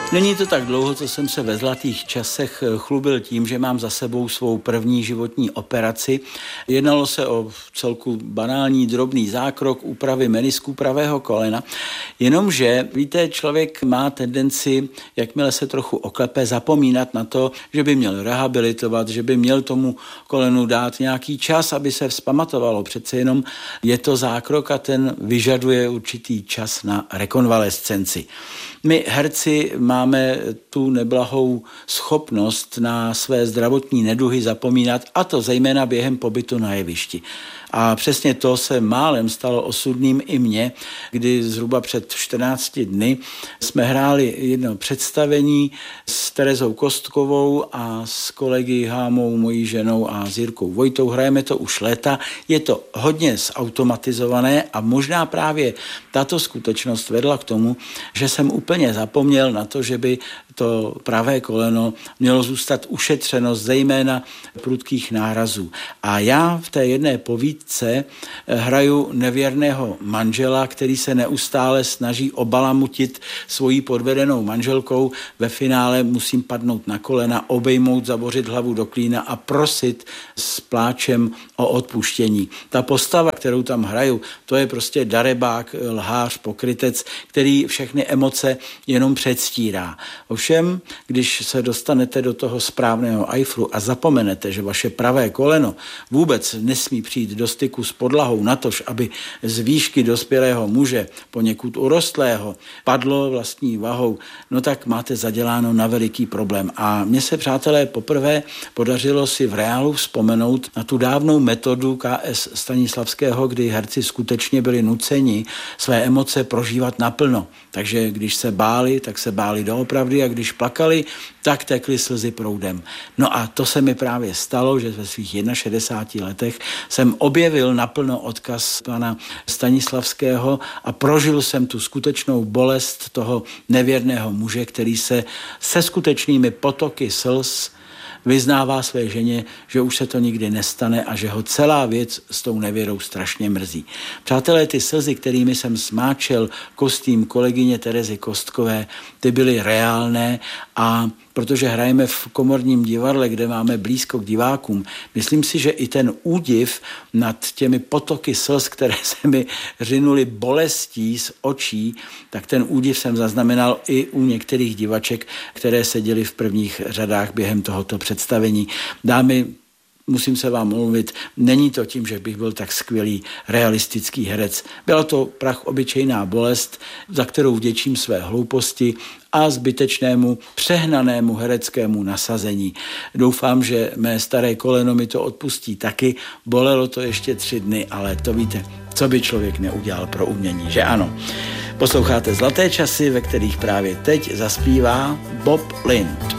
Není to tak dlouho, co jsem se ve zlatých časech chlubil tím, že mám za sebou svou první životní operaci. Jednalo se o celku banální drobný zákrok úpravy menisku pravého kolena, jenomže, víte, člověk má tendenci, jakmile se trochu oklepe, zapomínat na to, že by měl rehabilitovat, že by měl tomu kolenu dát nějaký čas, aby se vzpamatovalo. Přece jenom je to zákrok a ten vyžaduje určitý čas na rekonvalescenci. My herci máme tu neblahou schopnost na své zdravotní neduhy zapomínat, a to zejména během pobytu na jevišti. A přesně to se málem stalo osudným i mně, kdy zhruba před 14 dny jsme hráli jedno představení s Terezou Kostkovou a s kolegy Hámou, mojí ženou, a s Jirkou Vojtou. Hrajeme to už léta, je to hodně zautomatizované a možná právě tato skutečnost vedla k tomu, že jsem úplně zapomněl na to, že by to pravé koleno mělo zůstat ušetřeno zejména prudkých nárazů. A já v té jedné povídce hraju nevěrného manžela, který se neustále snaží obalamutit svojí podvedenou manželkou. Ve finále musím padnout na kolena, obejmout, zabořit hlavu do klína a prosit s pláčem o odpuštění. Ta postava, kterou tam hraju, to je prostě darebák, lhář, pokrytec, který všechny emoce jenom předstírá. Ovšem, když se dostanete do toho správného ajfru a zapomenete, že vaše pravé koleno vůbec nesmí přijít do styku s podlahou natož, aby z výšky dospělého muže, poněkud urostlého, padlo vlastní vahou, no tak máte zaděláno na veliký problém. A mně se, přátelé, poprvé podařilo si v reálu vzpomenout na tu dávnou metodu K.S. Stanislavského, kdy herci skutečně byli nuceni své emoce prožívat naplno. Takže když se báli, tak se báli doopravdy, a když plakali, tak tekly slzy proudem. No a to se mi právě stalo, že ve svých 61 letech jsem objevil naplno odkaz pana Stanislavského a prožil jsem tu skutečnou bolest toho nevěrného muže, který se skutečnými potoky slz vyznává své ženě, že už se to nikdy nestane a že ho celá věc s tou nevěrou strašně mrzí. Přátelé, ty slzy, kterými jsem smáčel kostým kolegyně Terezy Kostkové, ty byly reálné, a protože hrajeme v komorním divadle, kde máme blízko k divákům, myslím si, že i ten údiv nad těmi potoky slz, které se mi řinuly bolestí z očí, tak ten údiv jsem zaznamenal i u některých divaček, které seděly v prvních řadách během tohoto představení. Dámy, musím se vám omluvit, není to tím, že bych byl tak skvělý realistický herec. Byla to prach obyčejná bolest, za kterou vděčím své hlouposti a zbytečnému, přehnanému hereckému nasazení. Doufám, že mé staré koleno mi to odpustí taky. Bolelo to ještě 3 dny, ale to víte, co by člověk neudělal pro umění, že ano. Posloucháte Zlaté časy, ve kterých právě teď zaspívá Bob Lind.